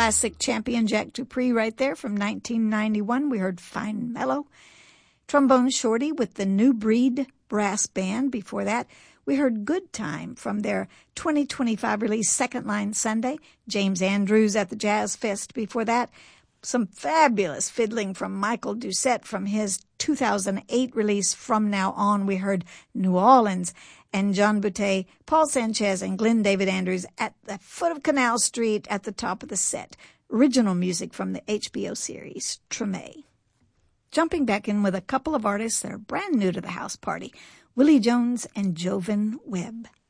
classic champion Jack Dupree right there from 1991. We heard Fine Mellow. Trombone Shorty with the New Breed Brass Band. Before that, we heard Good Time from their 2025 release Second Line Sunday. James Andrews at the Jazz Fest. Before that, some fabulous fiddling from Michael Doucette from his 2008 release From Now On. We heard New Orleans and John Boutte, Paul Sanchez, and Glenn David Andrews at the foot of Canal Street at the top of the set. Original music from the HBO series Treme. Jumping back in with a couple of artists that are brand new to the house party, Willie Jones and Jovan Webb.